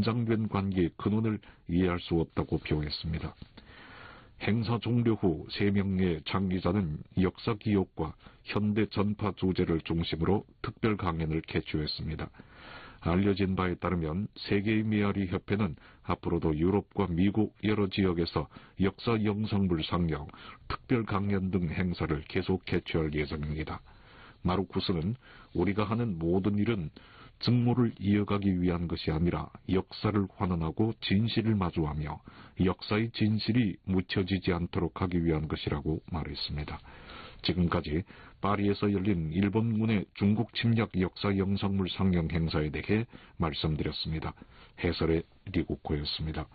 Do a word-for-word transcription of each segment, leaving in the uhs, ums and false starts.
연장된 관계의 근원을 이해할 수 없다고 표했습니다. 행사 종료 후 세 명의 창기자는 역사 기억과 현대 전파 주제를 중심으로 특별 강연을 개최했습니다. 알려진 바에 따르면 세계의 메아리 협회는 앞으로도 유럽과 미국 여러 지역에서 역사 영상물 상영, 특별 강연 등 행사를 계속 개최할 예정입니다. 마르쿠스는 우리가 하는 모든 일은 증오를 이어가기 위한 것이 아니라 역사를 환원하고 진실을 마주하며 역사의 진실이 묻혀지지 않도록 하기 위한 것이라고 말했습니다. 지금까지 파리에서 열린 일본군의 중국 침략 역사 영상물 상영 행사에 대해 말씀드렸습니다. 해설의 리구코였습니다.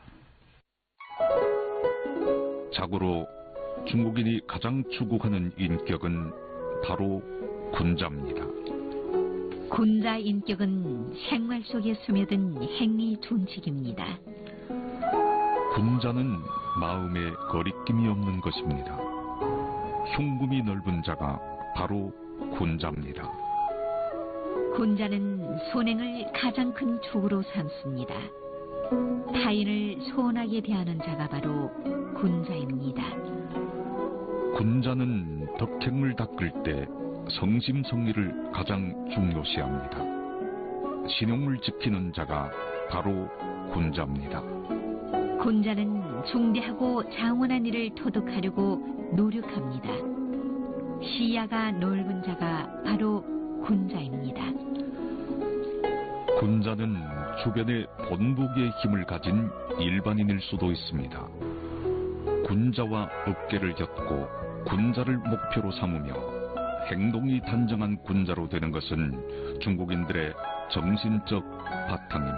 자고로 중국인이 가장 추구하는 인격은 바로 군자입니다. 군자 인격은 생활 속에 스며든 행위 준칙입니다. 군자는 마음에 거리낌이 없는 것입니다. 흉금이 넓은 자가 바로 군자입니다. 군자는 선행을 가장 큰 축으로 삼습니다. 타인을 소원하게 대하는 자가 바로 군자입니다. 군자는 덕행을 닦을 때 성심성의를 가장 중요시합니다. 신용을 지키는 자가 바로 군자입니다. 군자는 중대하고 장원한 일을 토득하려고 노력합니다. 시야가 넓은 자가 바로 군자입니다. 군자는 주변에 본보기의 힘을 가진 일반인일 수도 있습니다. 군자와 어깨를 곁고 군자를 목표로 삼으며 행동이 단정한 군자로 되는 것은 중국인들의 정신적 바탕입니다.